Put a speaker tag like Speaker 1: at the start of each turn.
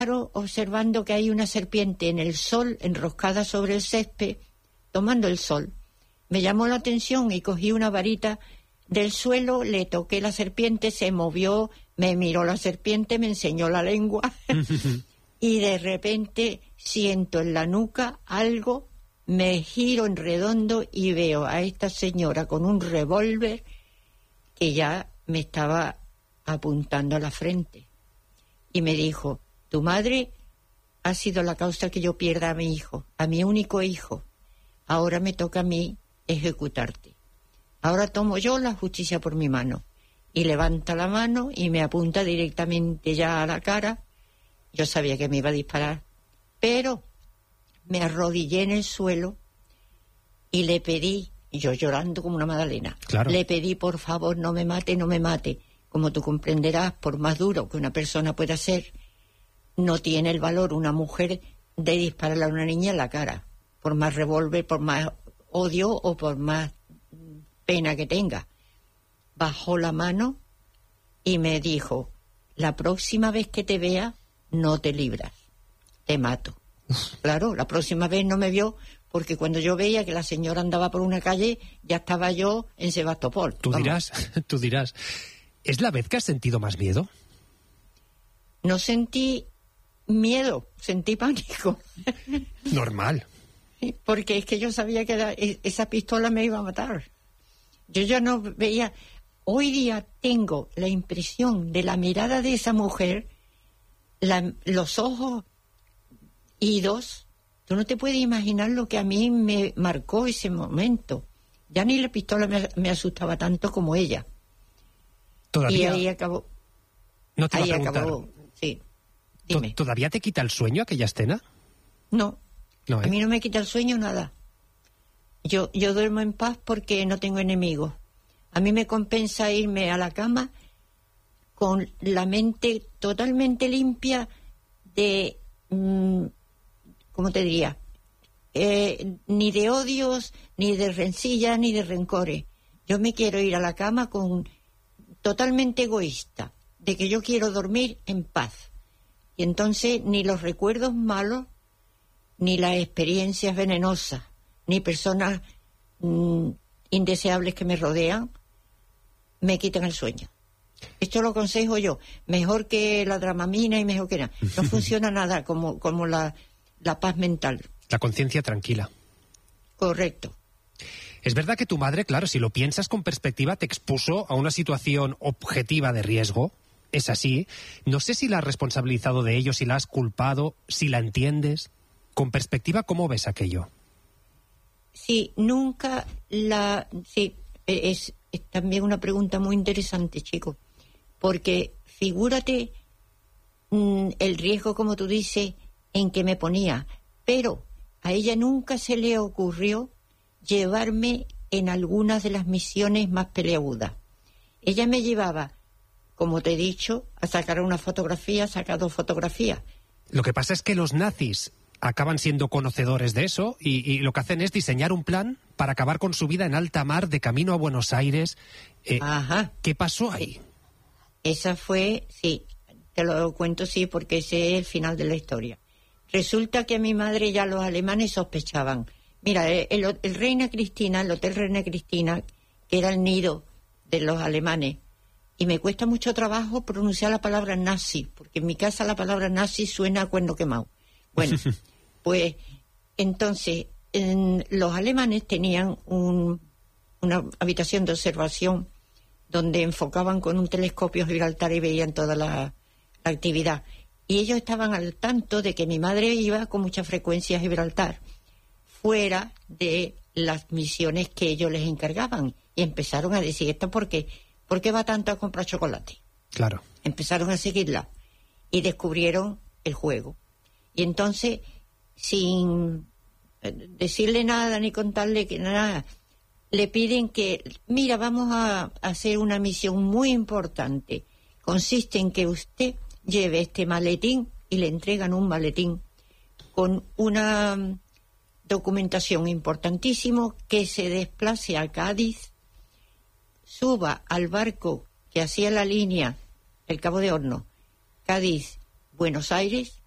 Speaker 1: observando que hay una serpiente en el sol, enroscada sobre el césped, tomando el sol. Me llamó la atención y cogí una varita del suelo, le toqué la serpiente, se movió, me miró la serpiente, me enseñó la lengua y de repente siento en la nuca algo, me giro en redondo y veo a esta señora con un revólver que ya me estaba apuntando a la frente. Y me dijo: tu madre ha sido la causa que yo pierda a mi hijo, a mi único hijo. Ahora me toca a mí ejecutarte. Ahora tomo yo la justicia por mi mano. Y levanta la mano y me apunta directamente ya a la cara. Yo sabía que me iba a disparar, pero me arrodillé en el suelo y le pedí, yo llorando como una magdalena,
Speaker 2: claro,
Speaker 1: le pedí: por favor, no me mate, no me mate. Como tú comprenderás, por más duro que una persona pueda ser, no tiene el valor una mujer de dispararle a una niña en la cara, por más revólver, por más odio o por más pena que tenga. Bajó la mano y me dijo: la próxima vez que te vea, no te libras, te mato. Claro, la próxima vez no me vio, porque cuando yo veía que la señora andaba por una calle, ya estaba yo en Sebastopol.
Speaker 2: Tú dirás, ¿es la vez que has sentido más miedo?
Speaker 1: No sentí miedo, sentí pánico.
Speaker 2: Normal.
Speaker 1: Porque es que yo sabía que esa pistola me iba a matar. Yo ya no veía. Hoy día tengo la impresión de la mirada de esa mujer, los ojos idos. Tú no te puedes imaginar lo que a mí me marcó ese momento. Ya ni la pistola me asustaba tanto como ella.
Speaker 2: Todavía.
Speaker 1: Y ahí acabó.
Speaker 2: No te
Speaker 1: ahí
Speaker 2: va a preguntar.
Speaker 1: acabó, sí. Dime.
Speaker 2: ¿Todavía te quita el sueño aquella escena?
Speaker 1: No.
Speaker 2: No,
Speaker 1: A mí no me quita el sueño nada. Yo duermo en paz porque no tengo enemigos. A mí me compensa irme a la cama con la mente totalmente limpia de, ¿cómo te diría? Ni de odios, ni de rencillas, ni de rencores. Yo me quiero ir a la cama totalmente egoísta, de que yo quiero dormir en paz. Y entonces ni los recuerdos malos, ni las experiencias venenosas, ni personas indeseables que me rodean, me quitan el sueño. Esto lo aconsejo yo, mejor que la Dramamina y mejor que nada. No funciona nada como la paz mental.
Speaker 2: La conciencia tranquila.
Speaker 1: Correcto.
Speaker 2: Es verdad que tu madre, claro, si lo piensas con perspectiva, te expuso a una situación objetiva de riesgo. Es así. No sé si la has responsabilizado de ello, si la has culpado, si la entiendes. Con perspectiva, ¿cómo ves aquello?
Speaker 1: Sí, nunca sí, es también una pregunta muy interesante, chico, porque figúrate el riesgo, como tú dices, en que me ponía, pero a ella nunca se le ocurrió llevarme en algunas de las misiones más peleagudas. Ella me llevaba, como te he dicho, a sacar una fotografía, sacar 2 fotografías.
Speaker 2: Lo que pasa es que los nazis acaban siendo conocedores de eso y lo que hacen es diseñar un plan para acabar con su vida en alta mar de camino a Buenos Aires.
Speaker 1: Ajá.
Speaker 2: ¿Qué pasó ahí?
Speaker 1: Esa fue, sí, te lo cuento, sí, porque ese es el final de la historia. Resulta que a mi madre ya los alemanes sospechaban. Mira, el Reina Cristina, el Hotel Reina Cristina, que era el nido de los alemanes, y me cuesta mucho trabajo pronunciar la palabra nazi, porque en mi casa la palabra nazi suena a cuerno quemado. Bueno, pues entonces los alemanes tenían una habitación de observación donde enfocaban con un telescopio Gibraltar y veían toda la actividad. Y ellos estaban al tanto de que mi madre iba con mucha frecuencia a Gibraltar, fuera de las misiones que ellos les encargaban. Y empezaron a decir: ¿esto por qué? ¿Por qué va tanto a comprar chocolate?
Speaker 2: Claro.
Speaker 1: Empezaron a seguirla y descubrieron el juego. Y entonces, sin decirle nada ni contarle que nada, le piden que, mira, vamos a hacer una misión muy importante. Consiste en que usted lleve este maletín, y le entregan un maletín con una documentación importantísima, que se desplace a Cádiz, suba al barco que hacía la línea, el Cabo de Hornos, Cádiz, Buenos Aires,